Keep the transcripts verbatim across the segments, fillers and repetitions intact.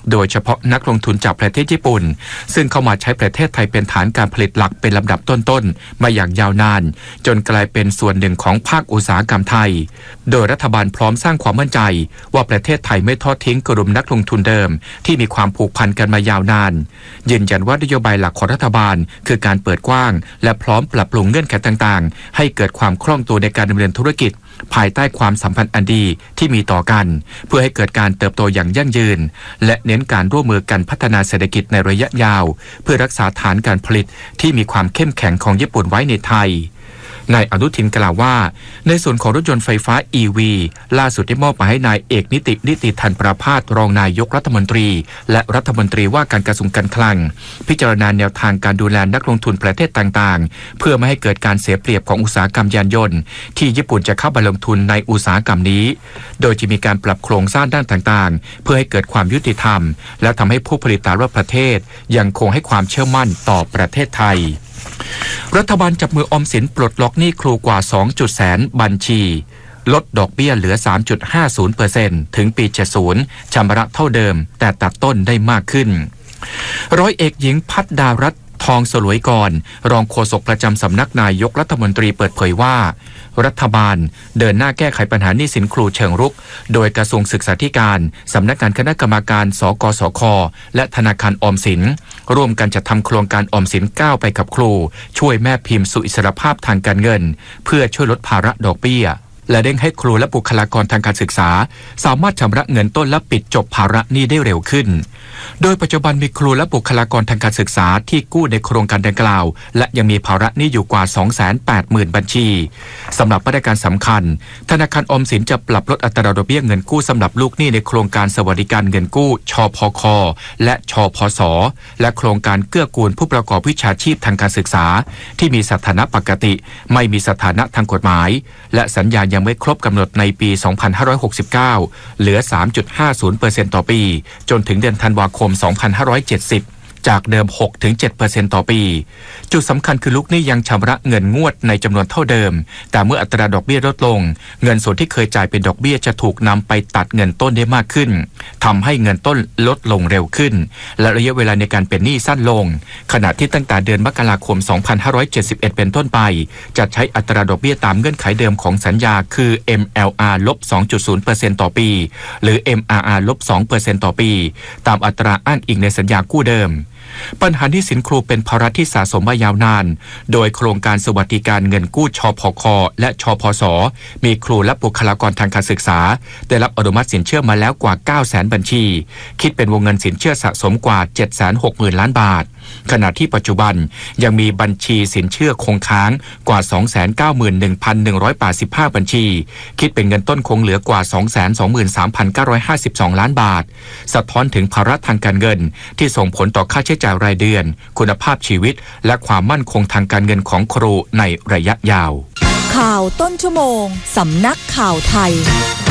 โดยเฉพาะนักลงทุนจากประเทศญี่ปุ่นซึ่งเข้ามาใช้ประเทศไทยเป็นฐานการผลิตหลักเป็นลำดับต้นๆมาอย่างยาวนานจนกลายเป็นส่วนหนึ่งของภาคอุตสาหกรรมไทยโดยรัฐบาลพร้อมสร้างความมั่นใจว่าประเทศไทยไม่ทอดทิ้งกลุ่มนักลงทุนเดิมที่มีความผูกพันกันมายาวนานยืนยันว่านโยบายหลักของรัฐบาลคือการเปิดกว้างและพร้อมปรับปรุงเงื่อนไขต่างๆให้เกิดความคล่องตัวในการดำเนินธุรกิจภายใต้ความสัมพันธ์อันดีที่มีต่อกันเพื่อให้เกิดการเติบโตอย่างยั่งยืนและเน้นการร่วมมือกันพัฒนาเศรษฐกิจในระยะยาวเพื่อรักษาฐานการผลิตที่มีความเข้มแข็งของญี่ปุ่นไว้ในไทยนายอนุทินกล่าวว่าในส่วนของรถยนต์ไฟฟ้า อี วี ล่าสุดได้มอบหมายให้นายเอกนิตินิติธันประภาสรองนายกรัฐมนตรีและรัฐมนตรีว่าการกระทรวงการคลังพิจารณาแนวทางการดูแลนักลงทุนประเทศต่างๆเพื่อไม่ให้เกิดการเสียเปรียบของอุตสาหกรรมยานยนต์ที่ญี่ปุ่นจะเข้ามาลงทุนในอุตสาหกรรมนี้โดยจะมีการปรับโครงสร้างด้านต่างๆเพื่อให้เกิดความยุติธรรมและทำให้ผู้ผลิตต่างประเทศยังคงให้ความเชื่อมั่นต่อประเทศไทยรัฐบาลจับมือออมสินปลดล็อกหนี้ครูกว่า สองจุด แสนบัญชีลดดอกเบี้ยเหลือ สามจุดห้าศูนย์เปอร์เซ็นต์ ถึงปีเจ็ดสิบชำระเท่าเดิมแต่ตัดต้นได้มากขึ้นร้อยเอกหญิงพัฒดารัตน์ทองสลวยกรรองโฆษกประจำสำนักนายกรัฐมนตรีเปิดเผยว่ารัฐบาลเดินหน้าแก้ไขปัญหาหนี้สินครูเชิงรุกโดยกระทรวงศึกษาธิการสำนักงานคณะกรรมการสกสคและธนาคารออมสินร่วมกันจัดทำโครงการออมสินก้าวไปกับครูช่วยแม่พิมพ์สู่อิสรภาพทางการเงินเพื่อช่วยลดภาระดอกเบี้ยและเร่งให้ครูและบุคลากรทางการศึกษาสามารถชำระเงินต้นและปิดจบภาระหนี้ได้เร็วขึ้นโดยปัจจุบันมีครูและบุคลากรทางการศึกษาที่กู้ในโครงการดังกล่าวและยังมีภาระหนี้อยู่กว่า สองแสนแปดหมื่น บัญชีสำหรับมาตรการสำคัญธนาคารออมสินจะปรับลดอัตราดอกเบี้ยเงินกู้สำหรับลูกหนี้ในโครงการสวัสดิการเงินกู้ชพคและชพสและโครงการเกื้อกูลผู้ประกอบวิชาชีพทางการศึกษาที่มีสถานะปกติไม่มีสถานะทางกฎหมายและสัญญายังไม่ครบกำหนดในปี สองพันห้าร้อยหกสิบเก้า เหลือ สามจุดห้าศูนย์เปอร์เซ็นต์ ต่อปีจนถึงเดือนธันวาคม สองพันห้าร้อยเจ็ดสิบจากเดิม หกถึงเจ็ดเปอร์เซ็นต์ ต่อปีจุดสำคัญคือลูกหนี้ยังชำระเงินงวดในจำนวนเท่าเดิมแต่เมื่ออัตราดอกเบี้ยลดลงเงินส่วนที่เคยจ่ายเป็นดอกเบี้ยจะถูกนำไปตัดเงินต้นได้มากขึ้นทำให้เงินต้นลดลงเร็วขึ้นและระยะเวลาในการเป็นหนี้สั้นลงขณะที่ตั้งแต่เดือนมกราคม สองพันห้าร้อยเจ็ดสิบเอ็ด เป็นต้นไปจะใช้อัตราดอกเบี้ยตามเงื่อนไขเดิมของสัญญาคือ เอ็ม แอล อาร์ ลบ สองจุดศูนย์เปอร์เซ็นต์ ต่อปีหรือ เอ็ม อาร์ อาร์ ลบ สองเปอร์เซ็นต์ ต่อปีตามอัตราอ้างอิงในสัญญากู้เดิมปัญหาหนี้สินครูเป็นภาระที่สะสมมายาวนานโดยโครงการสวัสดิการเงินกู้ชพคและชพสมีครูและบุคลากรทางการศึกษาได้รับอนุมัติสินเชื่อมาแล้วกว่า เก้าแสน บัญชีคิดเป็นวงเงินสินเชื่อสะสมกว่า เจ็ดแสนหกหมื่น ล้านบาทขณะที่ปัจจุบันยังมีบัญชีสินเชื่อคงค้างกว่า สองแสนเก้าหมื่นหนึ่งพันหนึ่งร้อยแปดสิบห้า บัญชีคิดเป็นเงินต้นคงเหลือกว่า สองแสนสองหมื่นสามพันเก้าร้อยห้าสิบสอง ล้านบาทสะท้อนถึงภาระทางการเงินที่ส่งผลต่อค่าใช้จ่ายรายเดือนคุณภาพชีวิตและความมั่นคงทางการเงินของครูในระยะยาวข่าวต้นชั่วโมงสำนักข่าวไทย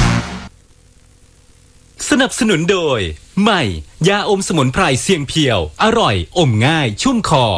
สนับสนุนโดยใหม่ยาอมสมุนไพรเสียงเพียวอร่อยอมง่ายชุ่มคอ